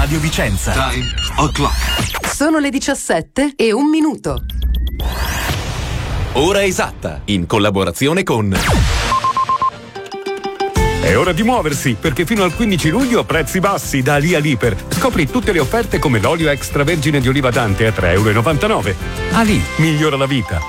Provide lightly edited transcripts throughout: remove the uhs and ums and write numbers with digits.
Radio Vicenza. Time o'clock. Sono le 17:01. Ora esatta, in collaborazione con... È ora di muoversi, perché fino al 15 luglio prezzi bassi da Ali Liper. Scopri tutte le offerte come l'olio extravergine di oliva Dante a €3,99. Ali migliora la vita.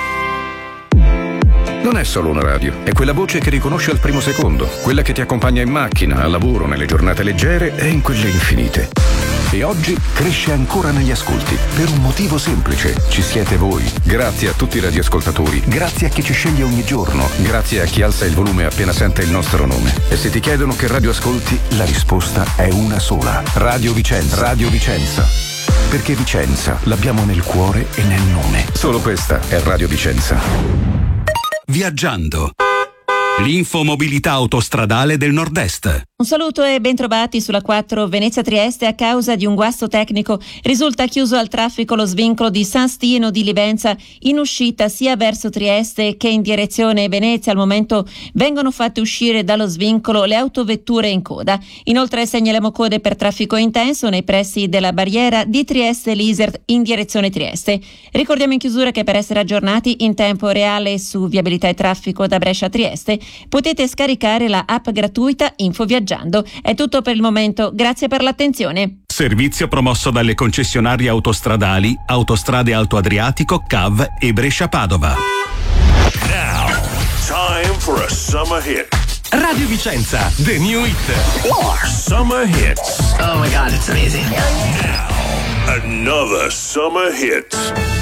Non è solo una radio, è quella voce che riconosce al primo secondo, quella che ti accompagna in macchina, al lavoro, nelle giornate leggere e in quelle infinite. E oggi cresce ancora negli ascolti, per un motivo semplice: ci siete voi. Grazie a tutti i radioascoltatori, grazie a chi ci sceglie ogni giorno, grazie a chi alza il volume appena sente il nostro nome. E se ti chiedono che radio ascolti, la risposta è una sola: Radio Vicenza. Radio Vicenza. Perché Vicenza l'abbiamo nel cuore e nel nome. Solo questa è Radio Vicenza. Viaggiando. L'infomobilità autostradale del Nord-Est. Un saluto e bentrovati sulla 4 Venezia-Trieste. A causa di un guasto tecnico risulta chiuso al traffico lo svincolo di San Stino di Livenza in uscita sia verso Trieste che in direzione Venezia. Al momento vengono fatte uscire dallo svincolo le autovetture in coda. Inoltre segnaliamo code per traffico intenso nei pressi della barriera di Trieste-Lisert in direzione Trieste. Ricordiamo in chiusura che per essere aggiornati in tempo reale su viabilità e traffico da Brescia a Trieste potete scaricare la app gratuita Info Viaggiando. È tutto per il momento, grazie per l'attenzione. Servizio promosso dalle concessionarie autostradali Autostrade Alto Adriatico, CAV e Brescia-Padova. Now, time for a summer hit. Radio Vicenza, the new hit. Summer hits. Oh my God, it's amazing. Now, another summer hit.